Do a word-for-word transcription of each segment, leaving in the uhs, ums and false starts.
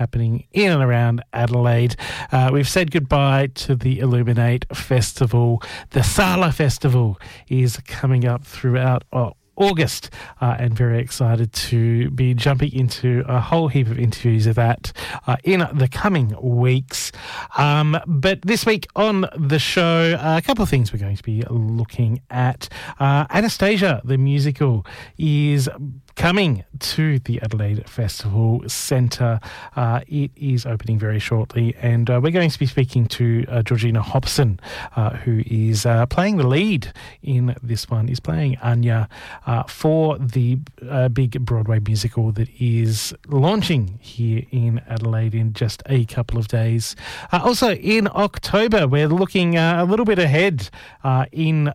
happening in and around Adelaide. Uh, we've said goodbye to the Illuminate Festival. The Sala Festival is coming up throughout oh, August, uh, and very excited to be jumping into a whole heap of interviews of that uh, in the coming weeks. Um, but this week on the show, uh, a couple of things we're going to be looking at. Uh, Anastasia, the musical, is coming to the Adelaide Festival Centre. Uh, it is opening very shortly, and uh, we're going to be speaking to uh, Georgina Hobson, uh, who is uh, playing the lead in this one, is playing Anya uh, for the uh, big Broadway musical that is launching here in Adelaide in just a couple of days. Uh, also in October, we're looking uh, a little bit ahead uh, in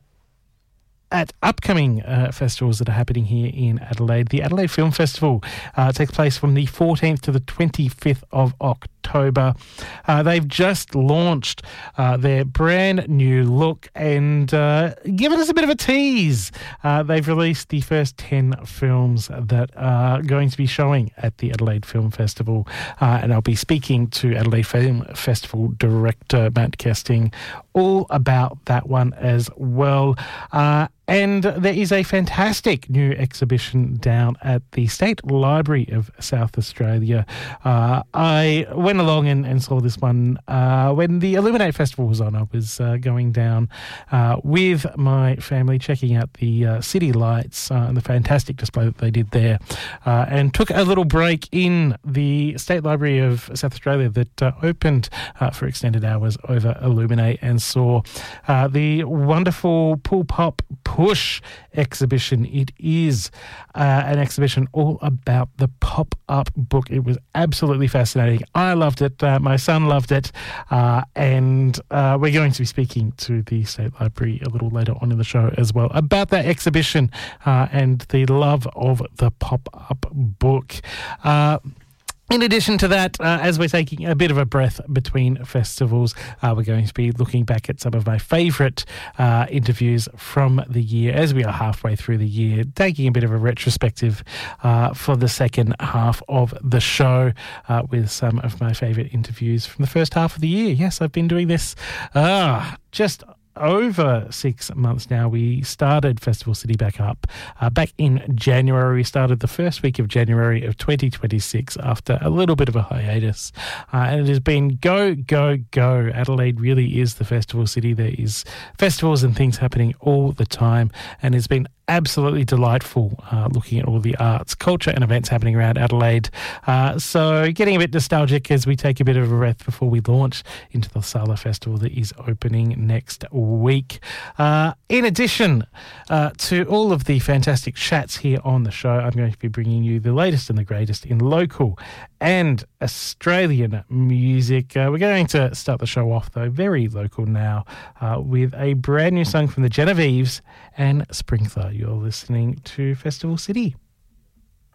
at upcoming uh, festivals that are happening here in Adelaide. The Adelaide Film Festival uh, takes place from the fourteenth to the twenty-fifth of October. Uh, they've just launched uh, their brand new look and uh, given us a bit of a tease. Uh, they've released the first ten films that are going to be showing at the Adelaide Film Festival, uh, and I'll be speaking to Adelaide Film Festival director Matt Kesting all about that one as well. Uh, And there is a fantastic new exhibition down at the State Library of South Australia. Uh, I went along and, and saw this one uh, when the Illuminate Festival was on. I was uh, going down uh, with my family, checking out the uh, city lights uh, and the fantastic display that they did there, uh, and took a little break in the State Library of South Australia that uh, opened uh, for extended hours over Illuminate, and saw uh, the wonderful Pull Pop Push exhibition. It is uh, an exhibition all about the pop-up book. It was absolutely fascinating. I loved it. Uh, my son loved it. Uh, and uh, we're going to be speaking to the State Library a little later on in the show as well about that exhibition uh, and the love of the pop-up book. Uh, In addition to that, uh, as we're taking a bit of a breath between festivals, uh, we're going to be looking back at some of my favourite uh, interviews from the year as we are halfway through the year, taking a bit of a retrospective uh, for the second half of the show uh, with some of my favourite interviews from the first half of the year. Yes, I've been doing this uh, just over six months now. We started Festival City back up uh, back in January. We started the first week of January of twenty twenty-six after a little bit of a hiatus. Uh, and it has been go, go, go. Adelaide really is the festival city. There is festivals and things happening all the time, and it's been absolutely delightful uh, looking at all the arts, culture and events happening around Adelaide. Uh, so getting a bit nostalgic as we take a bit of a breath before we launch into the Sala Festival that is opening next week. Uh, in addition uh, to all of the fantastic chats here on the show, I'm going to be bringing you the latest and the greatest in local and Australian music. Uh, we're going to start the show off, though, very local now, uh, with a brand new song from the Genevieves and Sprinkler. You're listening to Festival City.